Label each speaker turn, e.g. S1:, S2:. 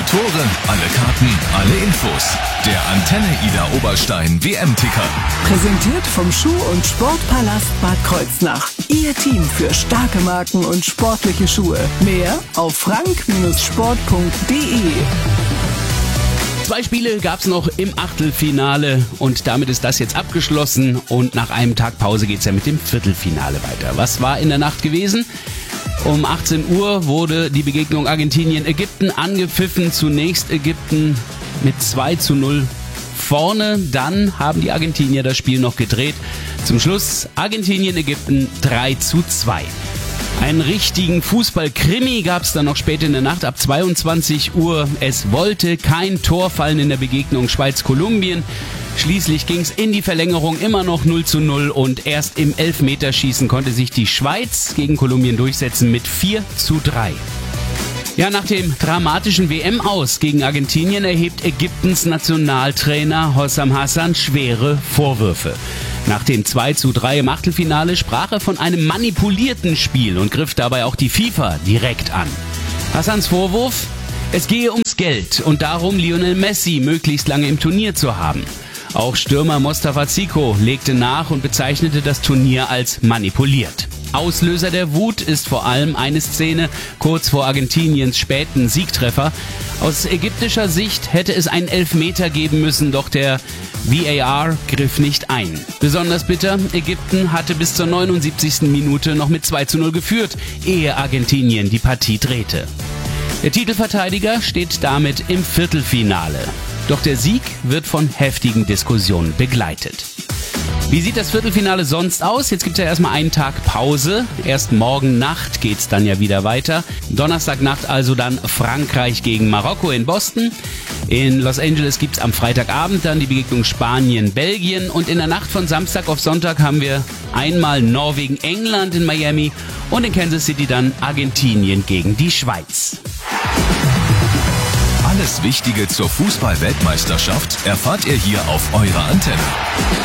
S1: Tore, alle Karten, alle Infos. Der Antenne Ida Oberstein WM-Ticker.
S2: Präsentiert vom Schuh- und Sportpalast Bad Kreuznach. Ihr Team für starke Marken und sportliche Schuhe. Mehr auf frank-sport.de.
S3: 2 Spiele gab's noch im Achtelfinale und damit ist das jetzt abgeschlossen und nach einem Tag Pause geht's ja mit dem Viertelfinale weiter. Was war in der Nacht gewesen? Um 18 Uhr wurde die Begegnung Argentinien-Ägypten angepfiffen. Zunächst Ägypten mit 2:0 vorne, dann haben die Argentinier das Spiel noch gedreht. Zum Schluss Argentinien-Ägypten 3:2. Einen richtigen Fußball-Krimi gab es dann noch später in der Nacht ab 22 Uhr. Es wollte kein Tor fallen in der Begegnung Schweiz-Kolumbien. Schließlich ging es in die Verlängerung, immer noch 0:0 und erst im Elfmeterschießen konnte sich die Schweiz gegen Kolumbien durchsetzen mit 4:3. Ja, nach dem dramatischen WM-Aus gegen Argentinien erhebt Ägyptens Nationaltrainer Hossam Hassan schwere Vorwürfe. Nach dem 2:3 im Achtelfinale sprach er von einem manipulierten Spiel und griff dabei auch die FIFA direkt an. Hassans Vorwurf? Es gehe ums Geld und darum, Lionel Messi möglichst lange im Turnier zu haben. Auch Stürmer Mostafa Zico legte nach und bezeichnete das Turnier als manipuliert. Auslöser der Wut ist vor allem eine Szene kurz vor Argentiniens späten Siegtreffer. Aus ägyptischer Sicht hätte es einen Elfmeter geben müssen, doch der VAR griff nicht ein. Besonders bitter, Ägypten hatte bis zur 79. Minute noch mit 2:0 geführt, ehe Argentinien die Partie drehte. Der Titelverteidiger steht damit im Viertelfinale. Doch der Sieg wird von heftigen Diskussionen begleitet. Wie sieht das Viertelfinale sonst aus? Jetzt gibt's ja erstmal einen Tag Pause. Erst morgen Nacht geht's dann ja wieder weiter. Donnerstagnacht also dann Frankreich gegen Marokko in Boston. In Los Angeles gibt's am Freitagabend dann die Begegnung Spanien-Belgien. Und in der Nacht von Samstag auf Sonntag haben wir einmal Norwegen-England in Miami und in Kansas City dann Argentinien gegen die Schweiz.
S1: Alles Wichtige zur Fußball-Weltmeisterschaft erfahrt ihr hier auf eurer Antenne.